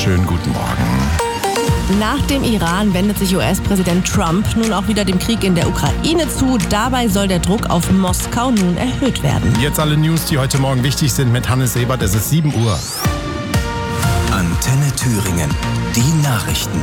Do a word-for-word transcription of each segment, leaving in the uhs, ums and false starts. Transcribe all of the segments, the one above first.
schönen guten Morgen. Nach dem Iran wendet sich U S-Präsident Trump nun auch wieder dem Krieg in der Ukraine zu. Dabei soll der Druck auf Moskau nun erhöht werden. Jetzt alle News, die heute Morgen wichtig sind mit Hannes Ebert. Es ist sieben Uhr. Antenne Thüringen. Die Nachrichten.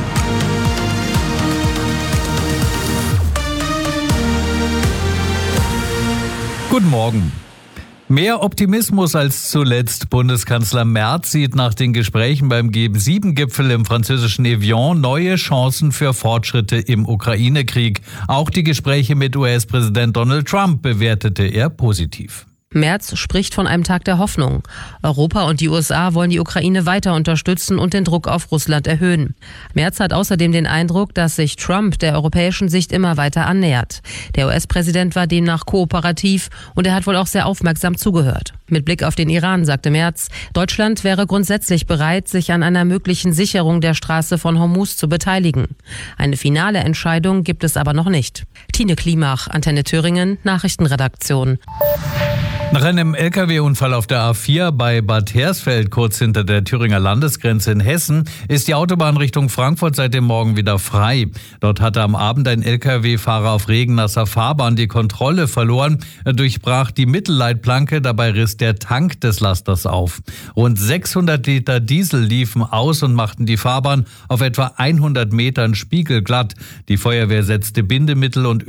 Guten Morgen. Mehr Optimismus als zuletzt. Bundeskanzler Merz sieht nach den Gesprächen beim G sieben Gipfel im französischen Evian neue Chancen für Fortschritte im Ukraine-Krieg. Auch die Gespräche mit U S-Präsident Donald Trump bewertete er positiv. Merz spricht von einem Tag der Hoffnung. Europa und die U S A wollen die Ukraine weiter unterstützen und den Druck auf Russland erhöhen. Merz hat außerdem den Eindruck, dass sich Trump der europäischen Sicht immer weiter annähert. Der U S-Präsident war demnach kooperativ und er hat wohl auch sehr aufmerksam zugehört. Mit Blick auf den Iran sagte Merz, Deutschland wäre grundsätzlich bereit, sich an einer möglichen Sicherung der Straße von Hormuz zu beteiligen. Eine finale Entscheidung gibt es aber noch nicht. Tine Klimach, Antenne Thüringen, Nachrichtenredaktion. Nach einem L K W-Unfall auf der A vier bei Bad Hersfeld, kurz hinter der Thüringer Landesgrenze in Hessen, ist die Autobahn Richtung Frankfurt seit dem Morgen wieder frei. Dort hatte am Abend ein L K W-Fahrer auf regennasser Fahrbahn die Kontrolle verloren. Er durchbrach die Mittelleitplanke, dabei riss der Tank des Lasters auf. Rund sechshundert Liter Diesel liefen aus und machten die Fahrbahn auf etwa hundert Metern spiegelglatt. Die Feuerwehr setzte Bindemittel und